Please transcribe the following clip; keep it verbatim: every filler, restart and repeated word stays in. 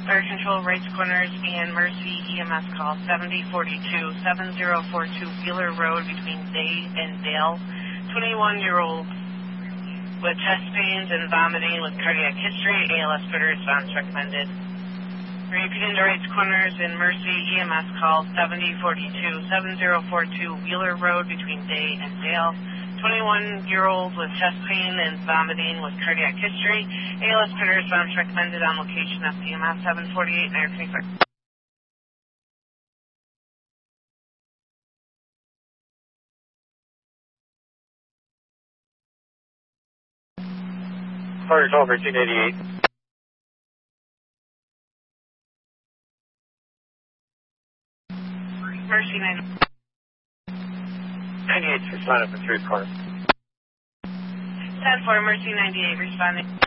Fire Control, Wrights Corners, and Mercy E M S call seventy forty-two, seven zero four two Wheeler Road between Day and Dale. twenty-one-year-old with chest pains and vomiting with cardiac history. A L S Critter response recommended. Repeating to Wrights Corners and Mercy E M S call seventy forty-two, seven zero four two Wheeler Road between Day and Dale. twenty-one-year-old with chest pain and vomiting with cardiac history. A L S Critter response recommended on location of C M S seven forty-eight nine twenty-four. Fire Control, Mercy ninety-eight. Mercy ninety-eight. ninety-eight, responding from three corners. ten four, Mercy ninety-eight responding.